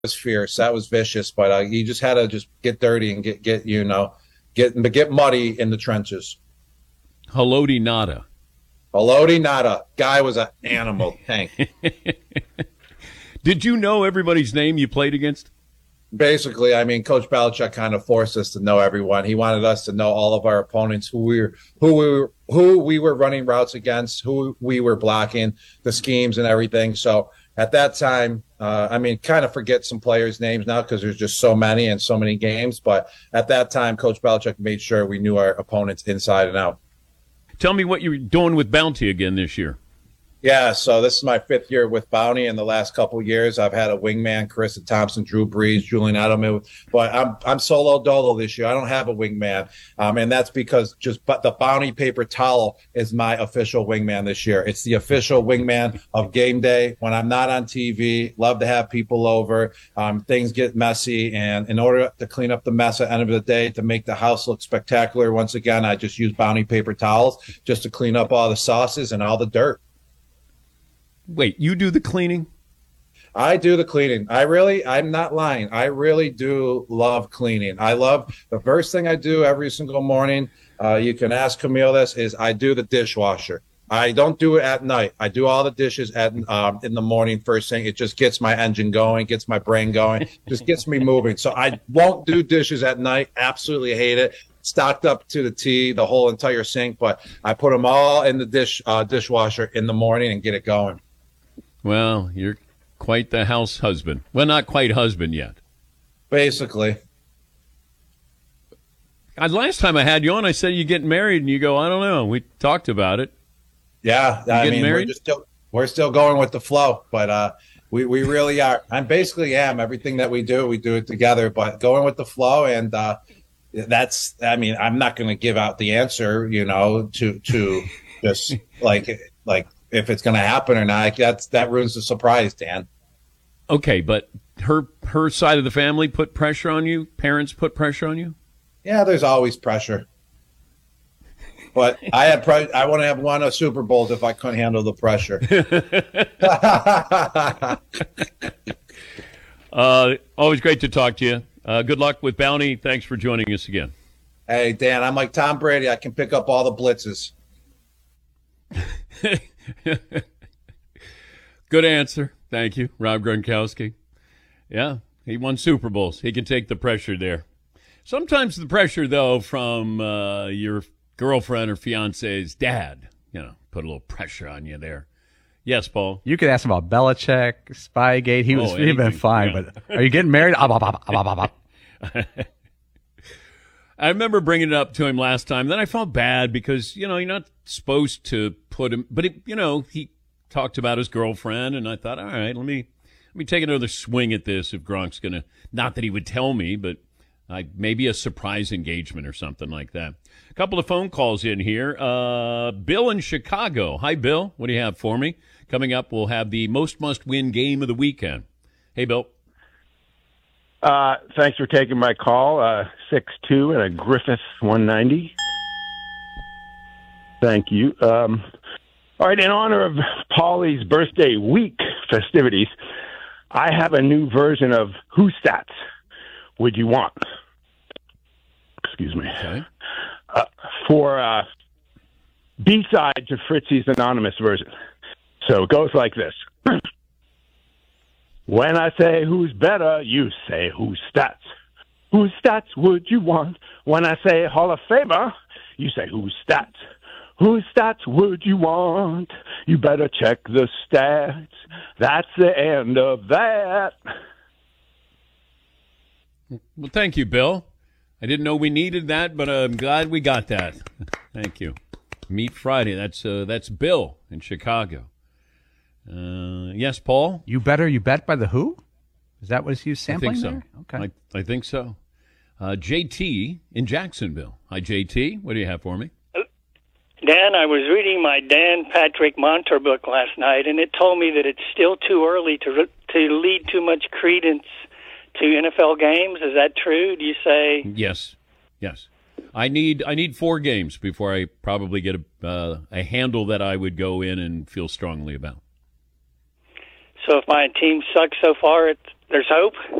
was fierce. That was vicious. But you just had to just get dirty and get muddy in the trenches. Haloti Nada. Haloti Nada. Guy was an animal. Tank. Did you know everybody's name you played against? Basically, I mean, Coach Belichick kind of forced us to know everyone. He wanted us to know all of our opponents, who we were running routes against, who we were blocking, the schemes and everything. So at that time, kind of forget some players' names now because there's just so many and so many games. But at that time, Coach Belichick made sure we knew our opponents inside and out. Tell me what you're doing with Bounty again this year. Yeah, so this is my 5th year with Bounty. In the last couple of years, I've had a wingman, Carissa Thompson, Drew Brees, Julian Edelman, but I'm solo dolo this year. I don't have a wingman, and that's because but the Bounty paper towel is my official wingman this year. It's the official wingman of game day when I'm not on TV. Love to have people over. Things get messy, and in order to clean up the mess at the end of the day, to make the house look spectacular, once again, I just use Bounty paper towels just to clean up all the sauces and all the dirt. Wait, you do the cleaning? I do the cleaning. I'm not lying. I really do love cleaning. I love the first thing I do every single morning. You can ask Camille this, is I do the dishwasher. I don't do it at night. I do all the dishes in the morning first thing. It just gets my engine going, gets my brain going, just gets me moving. So I won't do dishes at night. Absolutely hate it. Stocked up to the T, the whole entire sink, but I put them all in the dishwasher in the morning and get it going. Well, you're quite the house husband. Well, not quite husband yet. Basically. Last time I had you on, I said you get married, and you go, I don't know. We talked about it. Yeah, we're still going with the flow, but we really are. I basically am. Everything that we do it together, but going with the flow, and I'm not going to give out the answer, to just like if it's going to happen or not. That ruins the surprise, Dan. Okay, but her side of the family put pressure on you? Parents put pressure on you? Yeah, there's always pressure. But I want to have won a Super Bowl if I couldn't handle the pressure. Always great to talk to you. Good luck with Bounty. Thanks for joining us again. Hey, Dan, I'm like Tom Brady. I can pick up all the blitzes. Good answer. Thank you, Rob Gronkowski. Yeah, he won Super Bowls. He can take the pressure there. Sometimes the pressure, though, from your girlfriend or fiance's dad, put a little pressure on you there. Yes, Paul? You could ask him about Belichick, Spygate. He'd been fine, but are you getting married? I remember bringing it up to him last time. Then I felt bad because, you're not supposed to put him. But, he talked about his girlfriend, and I thought, all right, let me take another swing at this if Gronk's going to. Not that he would tell me, but maybe a surprise engagement or something like that. A couple of phone calls in here. Bill in Chicago. Hi, Bill. What do you have for me? Coming up, we'll have the most must-win game of the weekend. Hey, Bill. Thanks for taking my call. 6'2" and a Griffith 190. Thank you. All right, in honor of Paulie's birthday week festivities, I have a new version of Who Stats Would You Want? Excuse me. Okay. For B-side to Fritzy's anonymous version. So it goes like this. When I say who's better, you say whose stats. Whose stats would you want? When I say Hall of Famer, you say whose stats. Whose stats would you want? You better check the stats. That's the end of that. Well, thank you, Bill. I didn't know we needed that, but I'm glad we got that. Thank you. Meet Friday. That's Bill in Chicago. Yes, Paul? You Bet by The Who? Is that what he's sampling? I think so. There? Okay. I think so. JT in Jacksonville. Hi, JT. What do you have for me? Dan, I was reading my Dan Patrick Monter book last night, and it told me that it's still too early to lead too much credence to NFL games. Is that true? Do you say? Yes. I need 4 games before I probably get a handle that I would go in and feel strongly about. So if my team sucks so far, it's There's hope?